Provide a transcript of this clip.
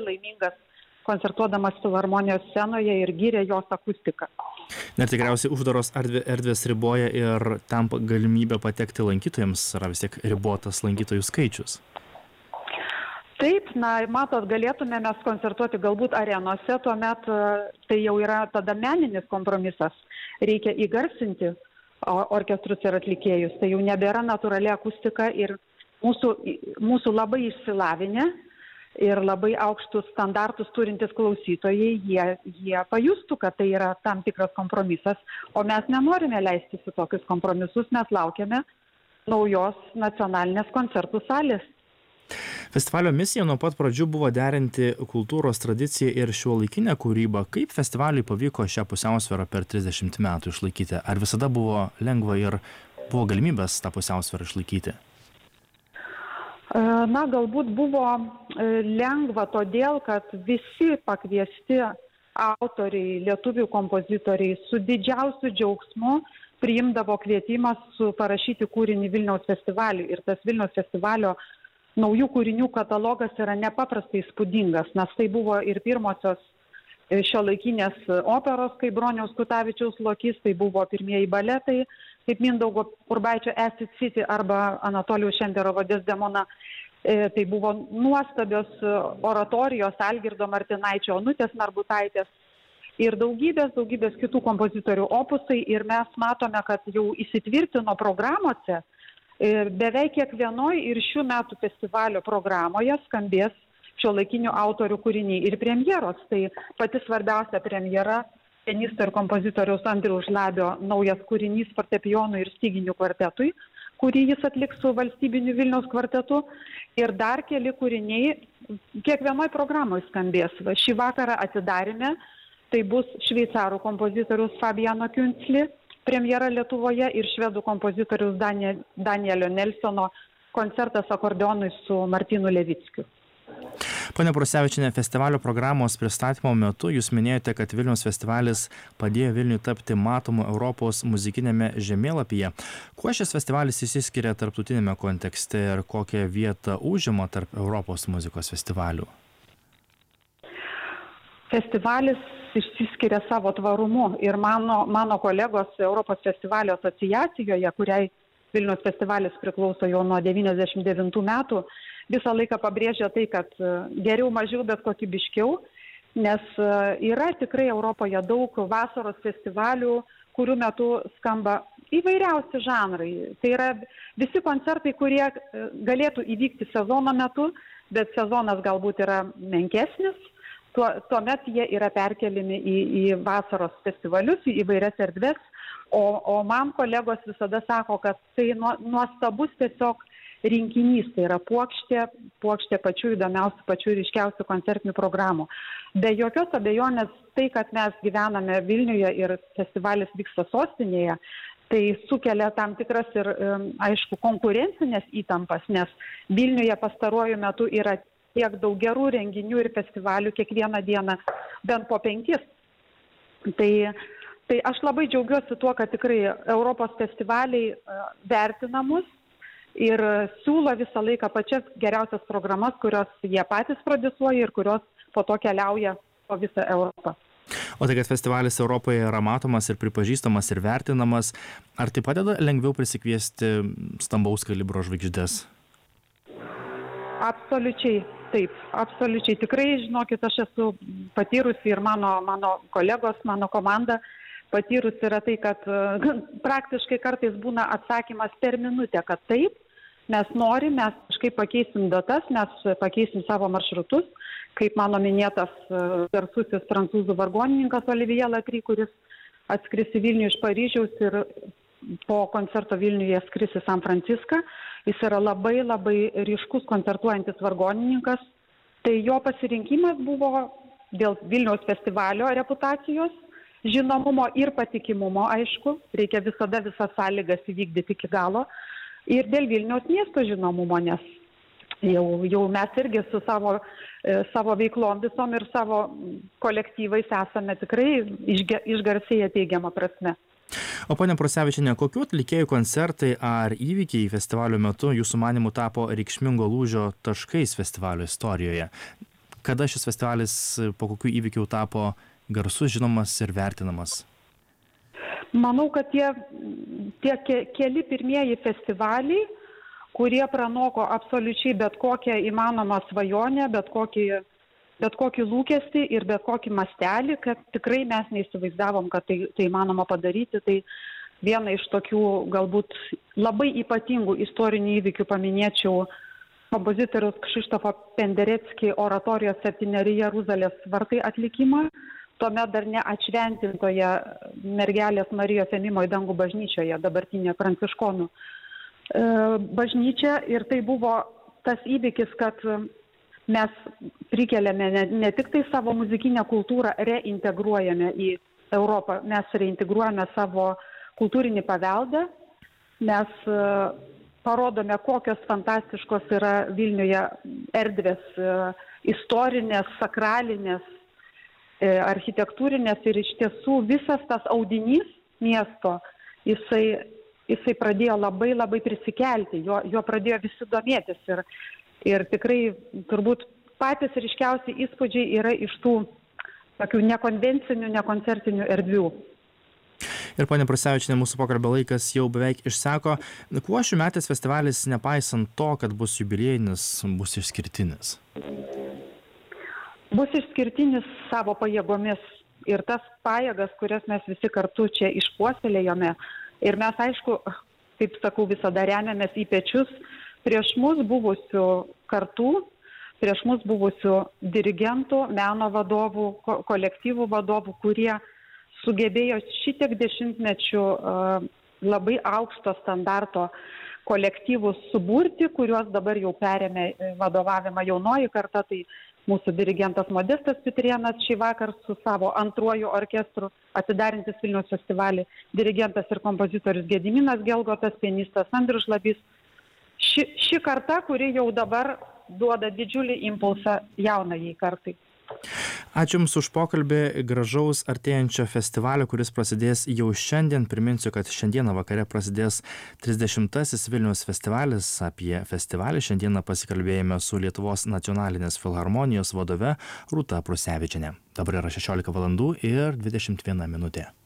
laimingas koncertuodamas filharmonijos scenoje ir gyrė jos akustiką. Ir tikriausiai uždaros erdvės riboja ir tam galimybę patekti lankytojams, yra vis tiek ribotas lankytojų skaičius. Taip, matot, galėtume mes koncertuoti galbūt arenose, tuomet tai jau yra tada meninis kompromisas. Reikia įgarsinti orkestrus ir atlikėjus. Tai jau nebėra natūrali akustika ir mūsų labai išsilavinę ir labai aukštus standartus turintis klausytojai, jie pajustų, kad tai yra tam tikras kompromisas, o mes nenorime leistis į tokius kompromisus, mes laukiame naujos nacionalinės koncertų salės. Festivalio misija nuo pat pradžių buvo derinti kultūros tradiciją ir šiuolaikinę kūrybą. Kaip festivaliui pavyko šią pusiausvyrą per 30 metų išlaikyti? Ar visada buvo lengva ir buvo galimybės tą pusiausvyrą išlaikyti? Galbūt buvo lengva todėl, kad visi pakviesti autoriai, lietuvių kompozitoriai su didžiausiu džiaugsmu priimdavo kvietimą parašyti kūrinį Vilniaus festivaliui. Ir tas Vilniaus festivalio naujų kūrinių katalogas yra nepaprastai įspūdingas, nes tai buvo ir pirmosios šiuolaikinės operos, kaip Broniaus Kutavičiaus Lokys, tai buvo pirmieji baletai, kaip Mindaugo Urbaičio Acid City arba Anatolijaus Šenderovo Desdemona. Tai buvo nuostabios oratorijos Algirdo Martinaičio, Onutės Narbutaitės ir daugybės kitų kompozitorių opusai. Ir mes matome, kad jau įsitvirtino programuose. Beveik kiekvienoj ir šių metų festivalio programoje skambės šiuolaikinių autorių kūriniai ir premjeros. Tai pati svarbiausia premjera pianisto ir kompozitoriaus Andriaus Žlabio naujas kūrinys fortepijonui ir styginių kvartetui, kurį jis atliks su valstybiniu Vilniaus kvartetu. Ir dar keli kūriniai kiekvienoj programoje skambės. Šį vakarą atidarėme, tai bus šveicarų kompozitoriaus Fabiano Künzli premjera Lietuvoje ir švedų kompozitoriaus Danielio Nelsono koncertas akordeonui su Martynu Levickiu. Ponia Prusevičiene, festivalio programos pristatymo metu jūs minėjote, kad Vilniaus festivalis padėjo Vilniui tapti matomu Europos muzikinėme žemėlapyje. Kuo šis festivalis išsiskiria tarptautinėme kontekste ir kokią vietą užima tarp Europos muzikos festivalių? Festivalis išsiskiria savo tvarumu ir mano kolegos Europos festivalio asociacijoje, kuriai Vilniaus festivalis priklauso jau nuo 99 metų, visą laiką pabrėžia tai, kad geriau mažiau, bet kokybiškiau, nes yra tikrai Europoje daug vasaros festivalių, kurių metu skamba įvairiausi žanrai. Tai yra visi koncertai, kurie galėtų įvykti sezono metu, bet sezonas galbūt yra menkesnis. Tuomet jie yra perkeliami į vasaros festivalius, į įvairias erdves, o man kolegos visada sako, kad tai nuostabus tiesiog rinkinys, tai yra puokštė pačių įdomiausių, pačių ryškiausių koncertinių programų. Be jokios abejonės tai, kad mes gyvename Vilniuje ir festivalis vyksta sostinėje, tai sukelia tam tikras ir, aišku, konkurencinės įtampas, nes Vilniuje pastaruoju metu yra tiek daug gerų renginių ir festivalių kiekvieną dieną, bent po 5. Tai aš labai džiaugiuosi tuo, kad tikrai Europos festivaliai vertina mus ir siūlo visą laiką pačias geriausias programas, kurios jie patys prodiusuoja ir kurios po to keliauja po visą Europą. O tai, kad festivalis Europoje yra matomas ir pripažįstamas ir vertinamas, ar tai padeda lengviau prisikviesti stambaus kalibro žvaigždes? Absoliučiai. Taip, absoliučiai. Tikrai, žinokit, aš esu patyrusi ir mano kolegos, mano komanda patyrusi yra tai, kad praktiškai kartais būna atsakymas per minutę, kad taip, mes norim, mes kažkaip pakeisim datas, mes pakeisim savo maršrutus, kaip mano minėtas garsusis prancūzų vargonininkas Olivier Latry, kuris atskris į Vilnių iš Paryžiaus ir po koncerto Vilniuje skris į San Franciską. Jis yra labai ryškus koncertuojantis vargonininkas. Tai jo pasirinkimas buvo dėl Vilniaus festivalio reputacijos, žinomumo ir patikimumo, aišku. Reikia visada visas sąlygas įvykdyti iki galo. Ir dėl Vilniaus miesto žinomumo, nes jau mes irgi su savo veiklom visom ir savo kolektyvais esame tikrai išgarsėję teigiamą prasme. O ponia Prusevičiene, kokių atlikėjų koncertai ar įvykiai festivalio metu jūsų manymu tapo reikšmingo lūžio taškais festivalio istorijoje? kada šis festivalis, po kokių įvykių tapo garsus, žinomas ir vertinamas? Manau, kad tie keli pirmieji festivaliai, kurie pranoko absoliučiai bet kokią įmanomą svajonę, bet kokį lūkestį ir bet kokį mastelį, kad tikrai mes neįsivaizdavom, kad tai įmanoma padaryti. Tai viena iš tokių galbūt labai ypatingų istorinių įvykių paminėčiau kompozitoriaus Krzysztofo Penderecki oratorijos 7 Jeruzalės vartai atlikimą, tuomet dar neatšventintoje mergelės Marijos ėmimo į dangų bažnyčioje, dabartinė pranciškonų bažnyčia. Ir tai buvo tas įvykis, kad mes prikeliame ne tik tai savo muzikinę kultūrą, reintegruojame į Europą, mes reintegruojame savo kultūrinį paveldą, mes parodome, kokios fantastiškos yra Vilniuje erdvės, istorinės, sakralinės, architektūrinės, ir iš tiesų visas tas audinys miesto, jisai pradėjo labai labai prisikelti, jo pradėjo visi domėtis ir tikrai turbūt patys ryškiausi įspūdžiai yra iš tų tokių nekonvencinių, nekoncertinių erdvių. Ir ponia Prusevičienė, mūsų pokalbio laikas jau beveik išseko. Kuo šiųmetis festivalis, nepaisant to, kad bus jubiliejinis, bus išskirtinis? Bus išskirtinis savo pajėgomis ir tas pajėgas, kurias mes visi kartu čia išpuoselėjome. Ir mes, aišku, kaip sakau, visada remiamės į pečius prieš mus buvusių kartų, prieš mus buvusių dirigentų, meno vadovų, kolektyvų vadovų, kurie sugebėjo šitiek dešimtmečių labai aukšto standarto kolektyvus suburti, kuriuos dabar jau perėmė vadovavimą jaunoji karta. Tai mūsų dirigentas Modestas Pitrėnas šį vakar su savo antruoju orkestru atidarantis Vilniaus festivalį, dirigentas ir kompozitorius Gediminas Gelgotas, pianistas Andrius Žlabys. Ši karta, kuri jau dabar duoda didžiulį impulsą jaunajai kartai. Ačiū Jums už pokalbį, gražaus artėjančio festivalio, kuris prasidės jau šiandien. Priminsiu, kad šiandieną vakare prasidės 30-asis Vilniaus festivalis. Apie festivalį šiandieną pasikalbėjome su Lietuvos nacionalinės filharmonijos vadove Rūta Prusevičienė. Dabar yra 16 valandų ir 21 minutė.